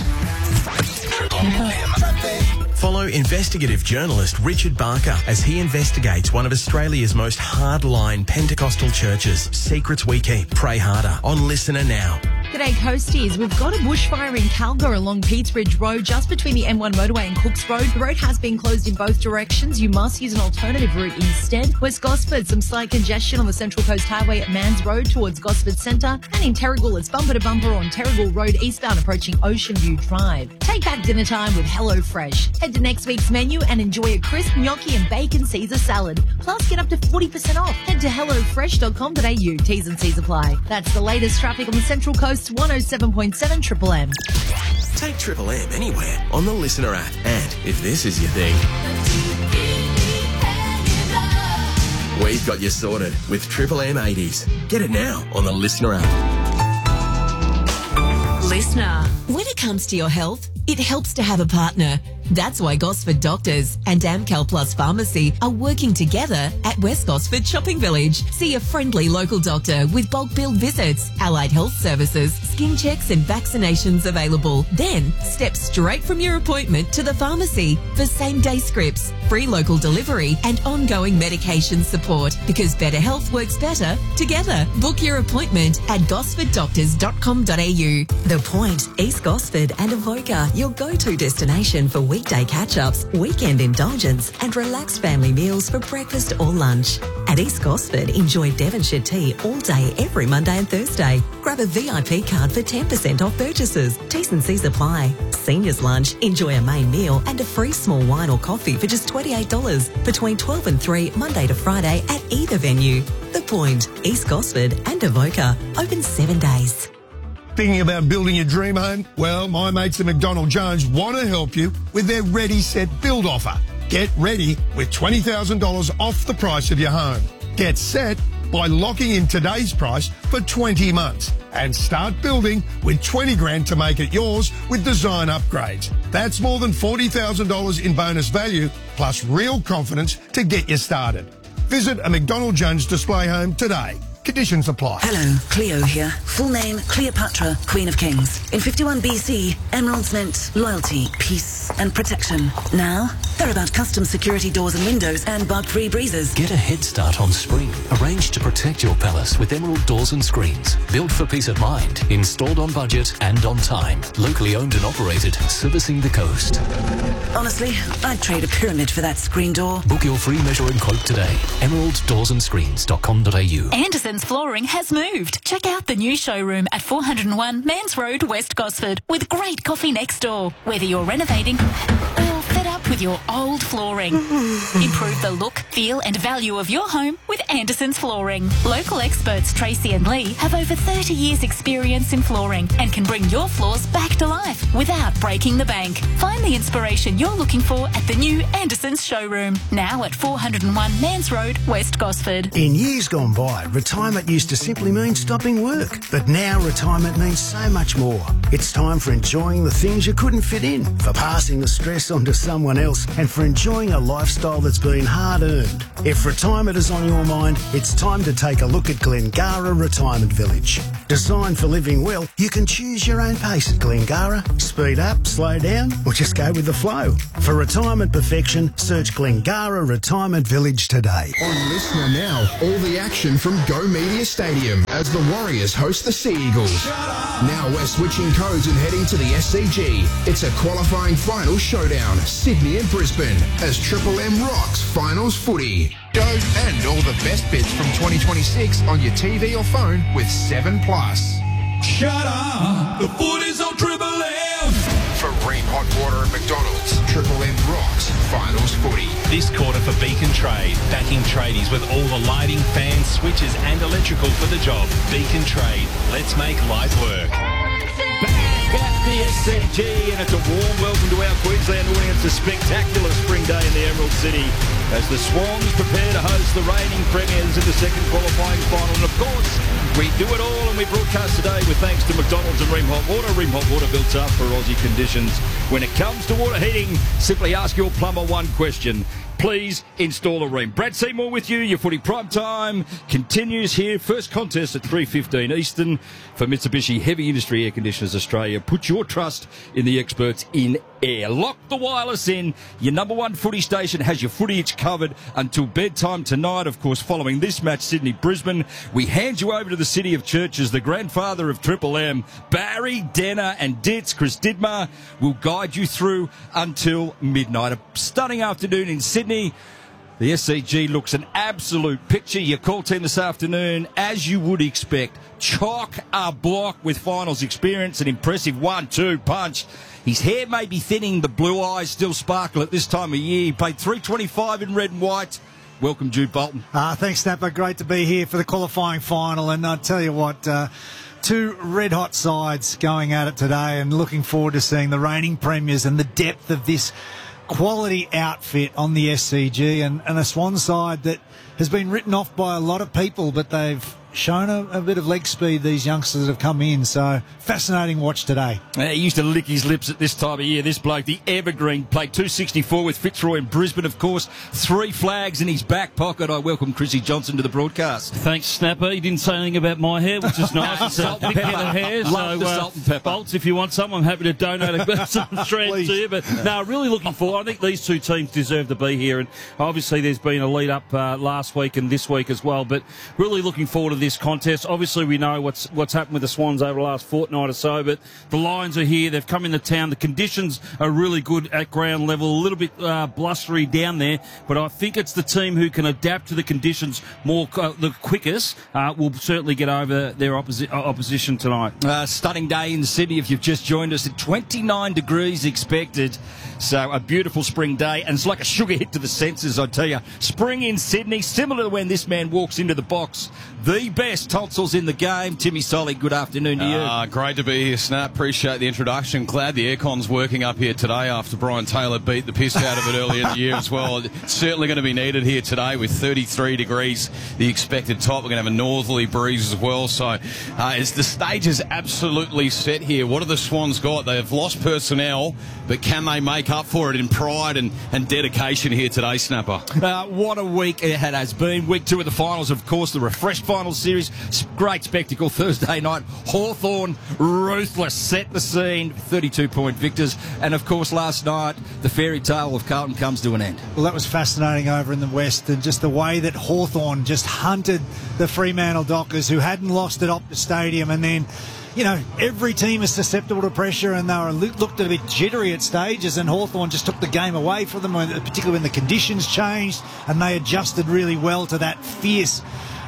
Triple M. Follow investigative journalist Richard Barker as he investigates one of Australia's most hardline Pentecostal churches. Secrets we keep. Pray harder. On Listener now. G'day Coasties, we've got a bushfire in Calgar along Petersbridge Road just between the M one motorway and Cooks Road. The road has been closed in both directions. You must use an alternative route instead. West Gosford, some slight congestion on the Central Coast Highway at Mans Road towards Gosford Centre. And in Terrigal, it's bumper to bumper on Terrigal Road eastbound approaching Ocean View Drive. Take back dinner time with HelloFresh. Head to next week's menu and enjoy a crisp gnocchi and bacon Caesar salad. Plus get up to forty percent off. Head to hello fresh dot com dot a u. T's and C's apply. That's the latest traffic on the Central Coast. one oh seven point seven Triple M. Take Triple M anywhere on the Listener app. And if this is your thing, we've got you sorted with Triple M eighties. Get it now on the Listener app. Listener, when it comes to your health, it helps to have a partner. That's why Gosford Doctors and Amcal Plus Pharmacy are working together at West Gosford Shopping Village. See a friendly local doctor with bulk billed visits, allied health services, skin checks and vaccinations available. Then step straight from your appointment to the pharmacy for same-day scripts, free local delivery and ongoing medication support, because better health works better together. Book your appointment at gosford doctors dot com dot a u. The Point, East Gosford and Avoca, your go-to destination for weekday catch-ups, weekend indulgence and relaxed family meals for breakfast or lunch. At East Gosford, enjoy Devonshire tea all day every Monday and Thursday. Grab a V I P card for ten percent off purchases. T's and C's apply. Seniors lunch, enjoy a main meal and a free small wine or coffee for just twenty-eight dollars between twelve and three, Monday to Friday at either venue. The Point, East Gosford and Avoca, open seven days. Thinking about building your dream home? Well, my mates at McDonald Jones want to help you with their Ready, Set, Build offer. Get ready with twenty thousand dollars off the price of your home. Get set by locking in today's price for twenty months and start building with twenty grand to make it yours with design upgrades. That's more than forty thousand dollars in bonus value plus real confidence to get you started. Visit a McDonald Jones display home today. Conditions apply. Hello, Cleo here. Full name, Cleopatra, Queen of Kings. In fifty-one B C, emeralds meant loyalty, peace, and protection. Now, they're about custom security doors and windows and bug-free breezes. Get a head start on spring. Arrange to protect your palace with emerald doors and screens. Built for peace of mind. Installed on budget and on time. Locally owned and operated. Servicing the coast. Honestly, I'd trade a pyramid for that screen door. Book your free measuring quote today. emerald doors and screens dot com dot a u. Anderson's Flooring has moved. Check out the new showroom at four oh one Mans Road, West Gosford, with great coffee next door. Whether you're renovating or fed up up with your old flooring. Improve the look, feel and value of your home with Anderson's Flooring. Local experts Tracy and Lee have over thirty years experience in flooring and can bring your floors back to life without breaking the bank. Find the inspiration you're looking for at the new Anderson's showroom, now at four oh one Mans Road, West Gosford. In years gone by, retirement used to simply mean stopping work. But now retirement means so much more. It's time for enjoying the things you couldn't fit in, for passing the stress on to someone else, and for enjoying a lifestyle that's been hard-earned. If retirement is on your mind, it's time to take a look at Glengara Retirement Village. Designed for living well, you can choose your own pace at Glengara. Speed up, slow down, or just go with the flow. For retirement perfection, search Glengara Retirement Village today. On Listener now, all the action from Go Media Stadium as the Warriors host the Sea Eagles. Now we're switching codes and heading to the S C G. It's a qualifying final showdown, Sydney and Brisbane, as Triple M rocks finals footy. Shows and all the best bits from twenty twenty-six on your T V or phone with seven plus. Shut up! The foot is on Triple M! For Ream Hot Water at McDonald's, Triple M rocks finals footy. This quarter for Beacon Trade, backing tradies with all the lighting, fans, switches and electrical for the job. Beacon Trade, let's make life work. Back at the S C G, and it's a warm welcome to our Queensland audience. A spectacular spring day in the Emerald City as the Swans prepare to host the reigning premiers in the second qualifying final. And of course, we do it all and we broadcast today with thanks to McDonald's and Ream Hot Water. Ream Hot Water built up for Aussie conditions. When it comes to water heating, simply ask your plumber one question. Please install a Ream. Brad Seymour with you. Your footy prime time continues here. First contest at three fifteen Eastern for Mitsubishi Heavy Industry Air Conditioners Australia. Put your trust in the experts in air. Lock the wireless in. Your number one footy station has your footage covered until bedtime tonight. Of course, following this match, Sydney-Brisbane, we hand you over to the City of Churches. The grandfather of Triple M, Barry, Denner and Ditz, Chris Didmar, will guide you through until midnight. A stunning afternoon in Sydney. The S C G looks an absolute picture. Your call team this afternoon, as you would expect, chock a block with finals experience, an impressive one two punch. His hair may be thinning, the blue eyes still sparkle at this time of year. He played three twenty-five in red and white. Welcome, Jude Bolton. Uh, thanks, Snapper. Great to be here for the qualifying final. And I tell you what, uh, two red-hot sides going at it today, and looking forward to seeing the reigning premiers and the depth of this quality outfit on the S C G, and, and a Swan side that has been written off by a lot of people, but they've shown a, a bit of leg speed, these youngsters that have come in. So fascinating watch today. Uh, he used to lick his lips at this time of year. This bloke, the evergreen, played two sixty-four with Fitzroy in Brisbane, of course. Three flags in his back pocket. I welcome Chrissy Johnson to the broadcast. Thanks, Snapper. He didn't say anything about my hair, which is nice. It's Salt a and thick pepper. head of hair. Love so, the uh, salt and pepper. Bolts, if you want some, I'm happy to donate a, some strands to you. But no, really looking forward. I think these two teams deserve to be here. And obviously there's been a lead up uh, last week and this week as well. But really looking forward to this contest. Obviously, we know what's what's happened with the Swans over the last fortnight or so, but the Lions are here. They've come into town. The conditions are really good at ground level, a little bit uh, blustery down there, but I think it's the team who can adapt to the conditions more uh, the quickest uh, will certainly get over their opposi- uh, opposition tonight. Uh, stunning day in Sydney if you've just joined us. At twenty-nine degrees expected. So a beautiful spring day, and it's like a sugar hit to the senses, I tell you. Spring in Sydney, similar to when this man walks into the box. The best tonsils in the game. Timmy Solly, good afternoon to you. Uh, great to be here, Snap. Appreciate the introduction. Glad the aircon's working up here today after Brian Taylor beat the piss out of it earlier in the year as well. It's certainly going to be needed here today with thirty-three degrees, the expected top. We're going to have a northerly breeze as well. So uh, as the stage is absolutely set here, what have the Swans got? They have lost personnel, but can they make up for it in pride and, and dedication here today, Snapper? Uh, what a week it has been. Week two of the finals, of course, the refreshed finals series. Great spectacle Thursday night. Hawthorn, ruthless, set the scene, thirty-two point victors. And, of course, last night, the fairy tale of Carlton comes to an end. Well, that was fascinating over in the West, and just the way that Hawthorn just hunted the Fremantle Dockers, who hadn't lost at Optus Stadium, and then, you know, every team is susceptible to pressure, and they were looked a bit jittery at stages, and Hawthorn just took the game away from them, particularly when the conditions changed, and they adjusted really well to that fierce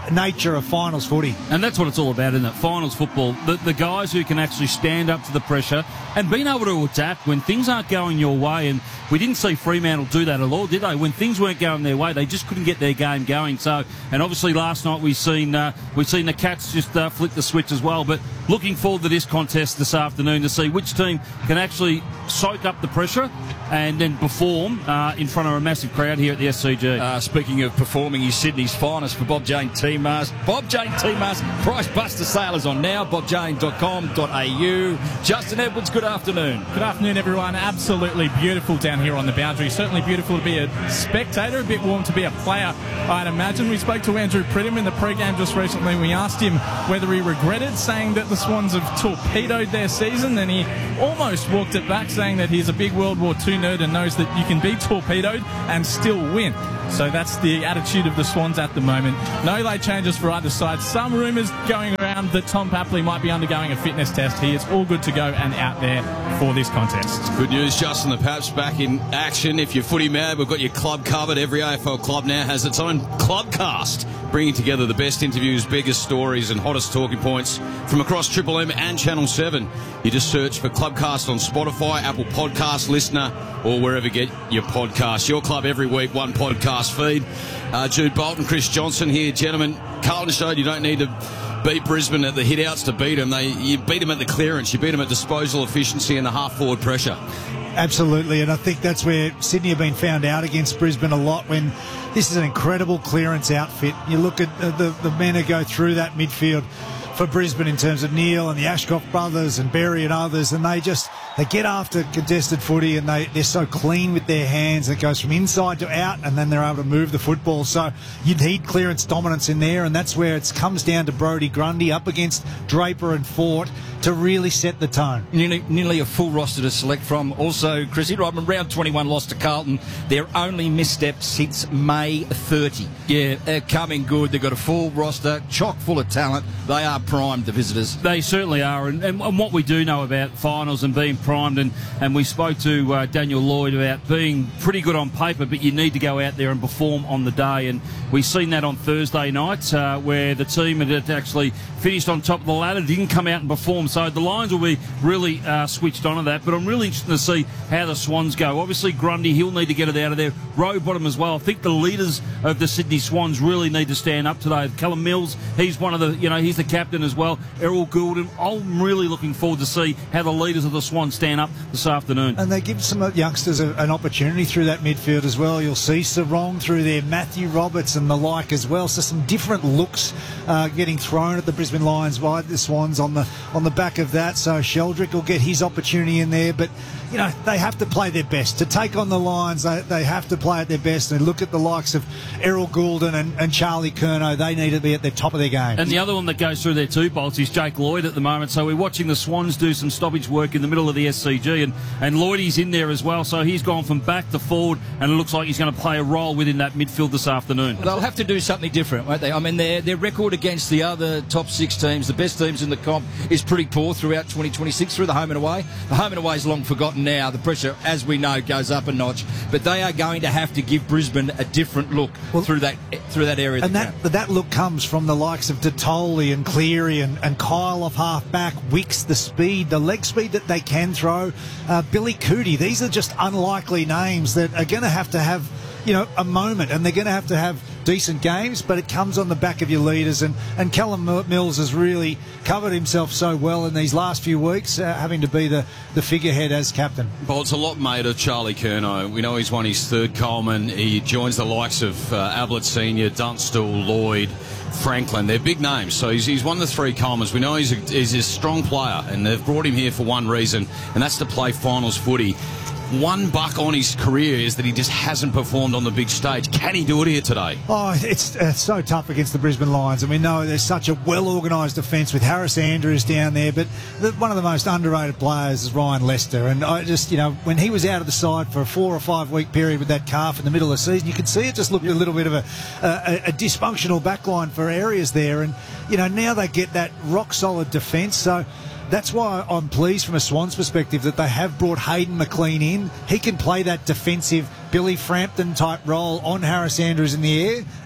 nature of finals footy. And that's what it's all about, isn't it? Finals football. The, the guys who can actually stand up to the pressure and being able to adapt when things aren't going your way. And we didn't see Fremantle do that at all, did they? When things weren't going their way, they just couldn't get their game going. So, and obviously last night we've seen uh, we've seen the Cats just uh, flick the switch as well. But looking forward to this contest this afternoon to see which team can actually soak up the pressure and then perform uh, in front of a massive crowd here at the S C G. Uh, speaking of performing, he's Sydney's finest for Bob Jane T-Mars. Bob Jane T-Mars Price Buster sale is on now, bob jane dot com dot a u. Justin Edwards, good afternoon. Good afternoon, everyone. Absolutely beautiful down here on the boundary. Certainly beautiful to be a spectator, a bit warm to be a player, I'd imagine. We spoke to Andrew Pridham in the pre-game just recently. We asked him whether he regretted saying that the Swans have torpedoed their season, and he almost walked it back, saying that he's a big World War Two nerd and knows that you can be torpedoed and still win. So that's the attitude of the Swans at the moment. No late changes for either side. Some rumours going around that Tom Papley might be undergoing a fitness test. He is all good to go and out there for this contest. Good news, Justin. The Paps back in action. If you're footy mad, we've got your club covered. Every A F L club now has its own clubcast, bringing together the best interviews, biggest stories and hottest talking points from across Triple M and Channel seven. You just search for Clubcast on Spotify, Apple Podcast Listener, or wherever you get your podcasts. Your club every week, one podcast feed. Uh, Jude Bolton, Chris Johnson here. Gentlemen, Carlton showed you don't need to beat Brisbane at the hit-outs to beat them. They, you beat them at the clearance. You beat them at disposal efficiency and the half-forward pressure. Absolutely, and I think that's where Sydney have been found out against Brisbane a lot, when this is an incredible clearance outfit. You look at the, the men who go through that midfield for Brisbane in terms of Neil and the Ashcroft brothers and Berry and others, and they just they get after contested footy, and they, they're so clean with their hands. It goes from inside to out, and then they're able to move the football. So you need clearance dominance in there, and that's where it comes down to Brodie Grundy up against Draper and Fort to really set the tone. Nearly, nearly a full roster to select from. Also, Chrissy Rodman, round twenty-one loss to Carlton. Their only misstep since May thirtieth. Yeah, they're coming good. They've got a full roster, chock full of talent. They are primed, the visitors. They certainly are. And, and, and what we do know about finals and being primed, and, and we spoke to uh, Daniel Lloyd about being pretty good on paper, but you need to go out there and perform on the day. And we've seen that on Thursday night, uh, where the team had actually finished on top of the ladder, didn't come out and perform. So the Lions will be really uh, switched on to that. But I'm really interested to see how the Swans go. Obviously, Grundy, he'll need to get it out of there. Rowbottom as well. I think the leaders of the Sydney Swans really need to stand up today. Callum Mills, he's one of the, you know, he's the captain as well. Errol Goulden. I'm really looking forward to see how the leaders of the Swans stand up this afternoon. And they give some youngsters a, an opportunity through that midfield as well. You'll see Sarong through there, Matthew Roberts and the like as well. So some different looks uh, getting thrown at the Brisbane Lions by the Swans on the on the back of that. So Sheldrick will get his opportunity in there, but you know, they have to play their best. To take on the Lions, they, they have to play at their best. And look at the likes of Errol Goulden and, and Charlie Curnow. They need to be at the top of their game. And the other one that goes through there too, Bolts, is Jake Lloyd at the moment. So we're watching the Swans do some stoppage work in the middle of the S C G, and, and Lloydie's in there as well. So he's gone from back to forward, and it looks like he's going to play a role within that midfield this afternoon. They'll have to do something different, won't they? I mean, their, their record against the other top six teams, the best teams in the comp, is pretty poor throughout twenty twenty-six through the home and away. The home and away is long forgotten now. The pressure, as we know, goes up a notch. But they are going to have to give Brisbane a different look well, through that through that area. And that that, that look comes from the likes of Detoli and Cleary and, and Kyle off half back, Wicks, the speed, the leg speed that they can throw. Uh, Billy Cootie. These are just unlikely names that are going to have to have, you know, a moment, and they're going to have to have decent games, but it comes on the back of your leaders, and, and Callum Mills has really covered himself so well in these last few weeks, uh, having to be the, the figurehead as captain. Well, it's a lot made of Charlie Curnow. We know he's won his third Coleman. He joins the likes of uh, Ablett Senior, Dunstall, Lloyd, Franklin. They're big names, so he's, he's won the three Colemans. We know he's a, he's a strong player, and they've brought him here for one reason, and that's to play finals footy. One buck on his career is that he just hasn't performed on the big stage. Can he do it here today? Oh, it's, it's so tough against the Brisbane Lions. And we know there's such a well-organised defence with Harris Andrews down there, but the, one of the most underrated players is Ryan Lester. And I just, you know, when he was out of the side for a four or five week period with that calf in the middle of the season, you could see it just looked a little bit of a, a, a dysfunctional backline for areas there. And, you know, now they get that rock-solid defence. So that's why I'm pleased from a Swans perspective that they have brought Hayden McLean in. He can play that defensive Billy Frampton type role on Harris Andrews in the air,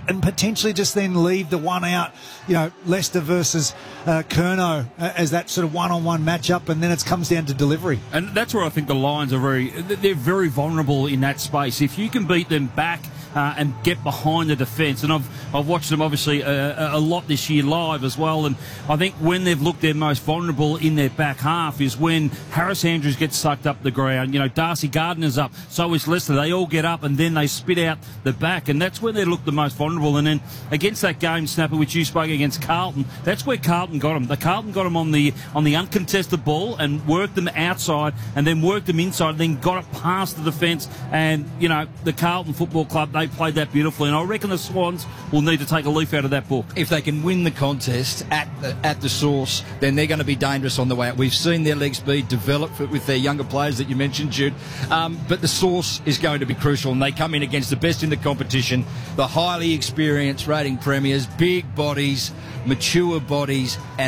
and potentially just then leave the one out, you know, Leicester versus uh, Curnow uh, as that sort of one-on-one matchup, and then it comes down to delivery. And that's where I think the Lions are very, they're very vulnerable in that space. If you can beat them back uh, and get behind the defence, and I've I've watched them obviously a, a lot this year live as well, and I think when they've looked their most vulnerable in their back half is when Harris Andrews gets sucked up the ground. You know, Darcy Gardner's up, so is Leicester. They all get up and then they spit out the back, and that's where they look the most vulnerable. And then against that game, Snapper, which you spoke against Carlton, that's where Carlton got them. The Carlton got them on the on the uncontested ball and worked them outside, and then worked them inside, and then got it past the defence. And you know, the Carlton Football Club, they played that beautifully, and I reckon the Swans will need to take a leaf out of that book. If they can win the contest at the, at the source, then they're going to be dangerous on the way out. We've seen their leg speed develop with their younger players that you mentioned, Jude, um, but the source is going to be crucial, and they come in against the best in the competition, the highly experienced rating premiers, big bodies, mature bodies, and